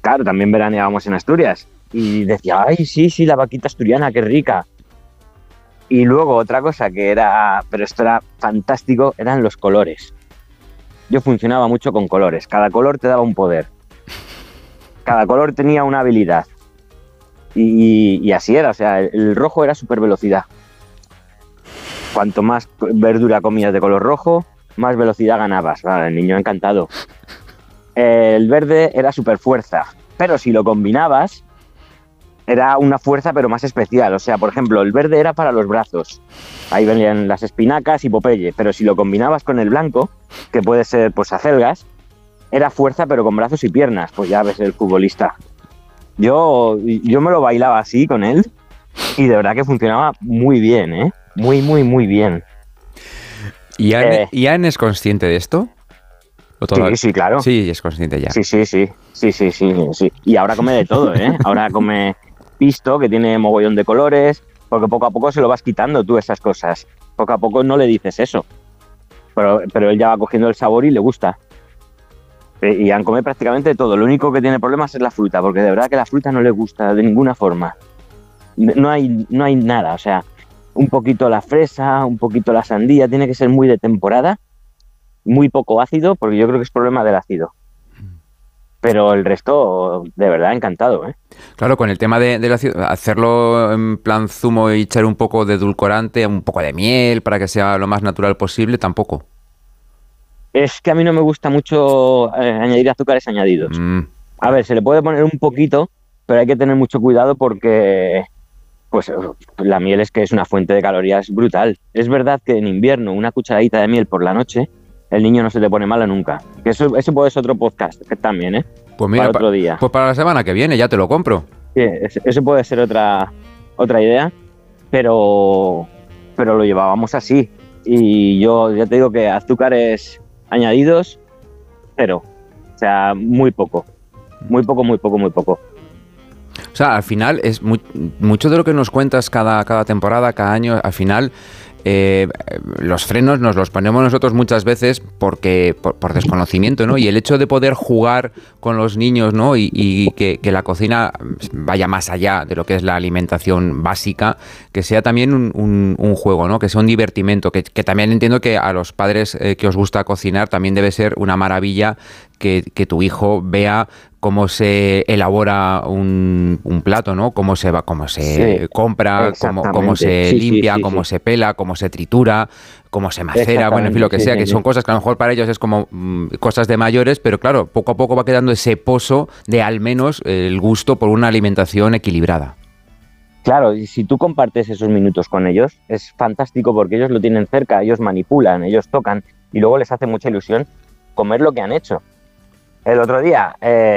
claro, también veraneábamos en Asturias. Y decía, ay, sí, la vaquita asturiana, qué rica. Y luego otra cosa que era, pero esto era fantástico, eran los colores. Yo funcionaba mucho con colores. Cada color te daba un poder. Cada color tenía una habilidad. Y así era, o sea, el rojo era super velocidad. Cuanto más verdura comías de color rojo, más velocidad ganabas. Vale, el niño encantado. El verde era super fuerza, pero si lo combinabas, era una fuerza pero más especial. O sea, por ejemplo, el verde era para los brazos. Ahí venían las espinacas y Popeye, pero si lo combinabas con el blanco, que puede ser pues acelgas, era fuerza pero con brazos y piernas. Pues ya ves el futbolista. Yo me lo bailaba así con él y de verdad que funcionaba muy bien, ¿eh? Muy bien. ¿Y Anne es consciente de esto? Sí, claro. Sí, es consciente ya. Sí. Y ahora come de todo, ¿eh? Ahora come pisto, que tiene mogollón de colores, porque poco a poco se lo vas quitando tú esas cosas. Poco a poco no le dices eso. Pero él ya va cogiendo el sabor y le gusta. Y Anne come prácticamente de todo. Lo único que tiene problemas es la fruta, porque de verdad que la fruta no le gusta de ninguna forma. No hay nada, o sea, un poquito la fresa, un poquito la sandía, tiene que ser muy de temporada, muy poco ácido, porque yo creo que es problema del ácido. Pero el resto, de verdad, encantado, ¿eh? Claro, con el tema del ácido, hacerlo en plan zumo y echar un poco de edulcorante, un poco de miel, para que sea lo más natural posible, tampoco. Es que a mí no me gusta mucho añadir azúcares añadidos. A ver, se le puede poner un poquito, pero hay que tener mucho cuidado porque pues la miel es que es una fuente de calorías brutal. Es verdad que en invierno una cucharadita de miel por la noche, el niño no se te pone malo nunca. Eso puede ser otro podcast que también, ¿eh? Pues mira, para otro día. Pues para la semana que viene ya te lo compro. Sí, eso puede ser otra idea, pero lo llevábamos así. Y yo ya te digo que azúcares añadidos, cero. O sea, muy poco. Muy poco. O sea, al final es mucho de lo que nos cuentas cada temporada, cada año, al final los frenos nos los ponemos nosotros muchas veces porque por desconocimiento, ¿no? Y el hecho de poder jugar con los niños, ¿no? Y que la cocina vaya más allá de lo que es la alimentación básica, que sea también un juego, ¿no? Que sea un divertimento, que también entiendo que a los padres que os gusta cocinar también debe ser una maravilla que tu hijo vea cómo se elabora un plato, ¿no? Cómo se compra, cómo se limpia, cómo se pela, cómo se tritura, cómo se macera, bueno, en fin, lo que sea, que son cosas que a lo mejor para ellos es como cosas de mayores, pero claro, poco a poco va quedando ese pozo de al menos el gusto por una alimentación equilibrada. Claro, y si tú compartes esos minutos con ellos, es fantástico porque ellos lo tienen cerca, ellos manipulan, ellos tocan y luego les hace mucha ilusión comer lo que han hecho. El otro día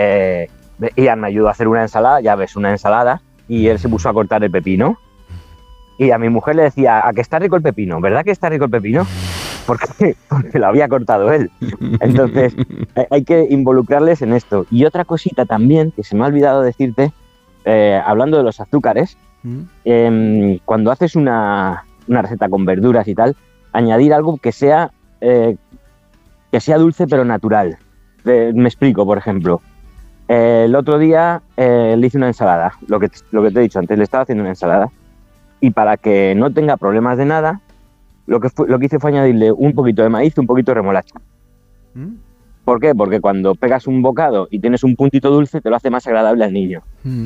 Ian me ayudó a hacer una ensalada, ya ves, una ensalada, y él se puso a cortar el pepino. Y a mi mujer le decía, ¿a que está rico el pepino? ¿Verdad que está rico el pepino? Porque lo había cortado él. Entonces, hay que involucrarles en esto. Y otra cosita también, que se me ha olvidado decirte, hablando de los azúcares, cuando haces una receta con verduras y tal, añadir algo que sea dulce pero natural. Me explico, por ejemplo. El otro día le hice una ensalada, lo que te he dicho antes, le estaba haciendo una ensalada. Y para que no tenga problemas de nada, lo que hice fue añadirle un poquito de maíz y un poquito de remolacha. ¿Por qué? Porque cuando pegas un bocado y tienes un puntito dulce, te lo hace más agradable al niño.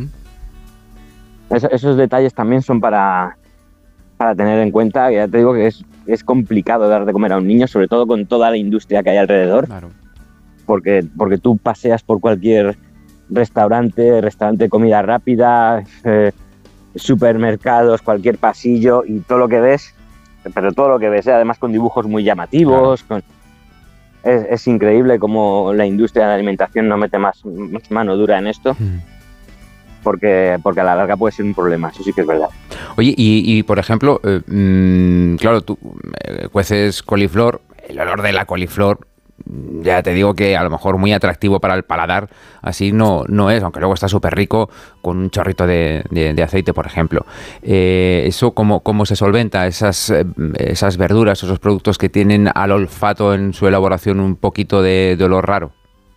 Esos detalles también son para tener en cuenta, que ya te digo que es complicado dar de comer a un niño, sobre todo con toda la industria que hay alrededor. Claro. Porque tú paseas por cualquier restaurante de comida rápida, supermercados, cualquier pasillo y todo lo que ves, además con dibujos muy llamativos. Claro. Es increíble cómo la industria de la alimentación no mete más mano dura en esto, porque a la larga puede ser un problema, eso sí que es verdad. Oye, y por ejemplo, claro, tú cueces coliflor, el olor de la coliflor, ya te digo que a lo mejor muy atractivo para el paladar, así no es, aunque luego está súper rico con un chorrito de aceite, por ejemplo. ¿Eso cómo se solventa? Esas verduras, esos productos que tienen al olfato en su elaboración un poquito de olor raro.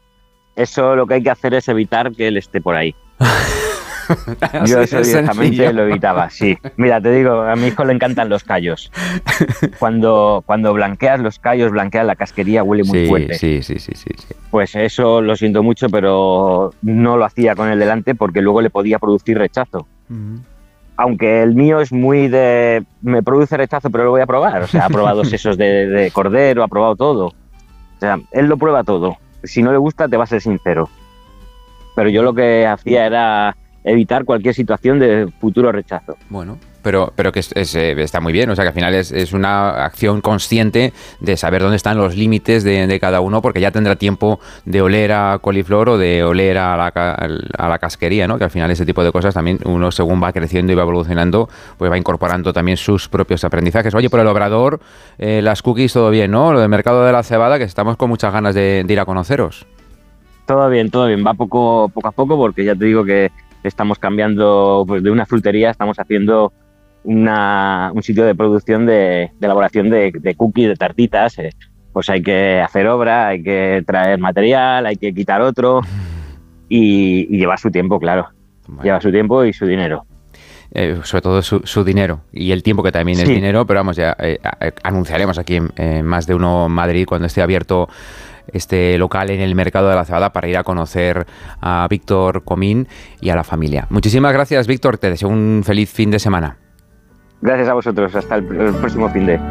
Eso lo que hay que hacer es evitar que él esté por ahí. Yo eso directamente lo evitaba, sí. Mira, te digo, a mi hijo le encantan los callos. Cuando blanqueas los callos, blanqueas la casquería, huele muy fuerte. Sí. Pues eso lo siento mucho, pero no lo hacía con él delante porque luego le podía producir rechazo. Aunque el mío es muy de... me produce rechazo, pero lo voy a probar. O sea, ha probado sesos de cordero, ha probado todo. O sea, él lo prueba todo. Si no le gusta, te va a ser sincero. Pero yo lo que hacía era evitar cualquier situación de futuro rechazo. Bueno, pero que está muy bien, o sea que al final es una acción consciente de saber dónde están los límites de cada uno, porque ya tendrá tiempo de oler a coliflor o de oler a la casquería, ¿no? Que al final ese tipo de cosas también uno, según va creciendo y va evolucionando, pues va incorporando también sus propios aprendizajes. Oye, por el Obrador, las cookies, todo bien, ¿no? Lo del mercado de la cebada, que estamos con muchas ganas de ir a conoceros. Todo bien, va poco a poco, porque ya te digo que estamos cambiando, pues, de una frutería, estamos haciendo un sitio de producción de elaboración de cookies, de tartitas. Pues hay que hacer obra, hay que traer material, hay que quitar otro y lleva su tiempo, claro. Bueno. Lleva su tiempo y su dinero. Sobre todo su dinero y el tiempo, que también es dinero, pero vamos, ya anunciaremos aquí en Más de Uno Madrid cuando esté abierto este local en el Mercado de la Cebada para ir a conocer a Víctor Comín y a la familia. Muchísimas gracias, Víctor, te deseo un feliz fin de semana. Gracias a vosotros, hasta el próximo fin de...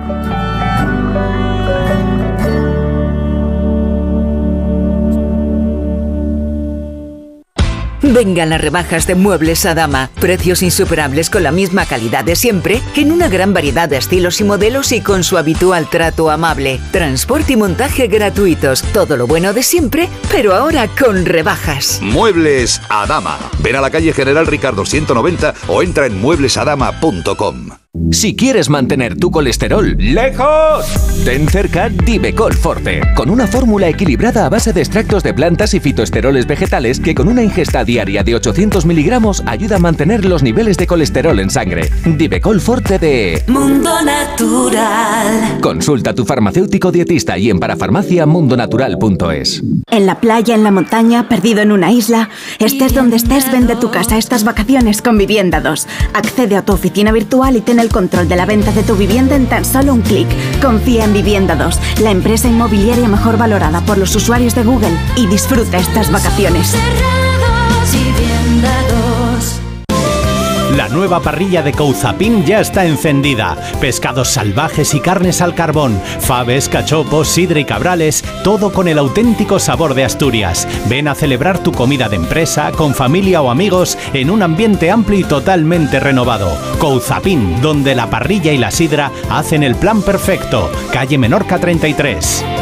Vengan las rebajas de Muebles Adama. Precios insuperables con la misma calidad de siempre, en una gran variedad de estilos y modelos y con su habitual trato amable. Transporte y montaje gratuitos. Todo lo bueno de siempre, pero ahora con rebajas. Muebles Adama. Ven a la calle General Ricardo 190 o entra en mueblesadama.com. Si quieres mantener tu colesterol lejos, ten cerca Divecol Forte, con una fórmula equilibrada a base de extractos de plantas y fitoesteroles vegetales que con una ingesta diaria de 800 miligramos ayuda a mantener los niveles de colesterol en sangre. Divecol Forte de Mundo Natural. Consulta a tu farmacéutico dietista y en parafarmaciamundonatural.es. En la playa, en la montaña, perdido en una isla, estés donde estés, vende tu casa estas vacaciones con Vivienda 2. Accede a tu oficina virtual y ten el control de la venta de tu vivienda en tan solo un clic. Confía en Vivienda 2, la empresa inmobiliaria mejor valorada por los usuarios de Google, y disfruta estas vacaciones. La nueva parrilla de Couzapin ya está encendida. Pescados salvajes y carnes al carbón, faves, cachopos, sidra y cabrales, todo con el auténtico sabor de Asturias. Ven a celebrar tu comida de empresa, con familia o amigos, en un ambiente amplio y totalmente renovado. Couzapin, donde la parrilla y la sidra hacen el plan perfecto. Calle Menorca 33.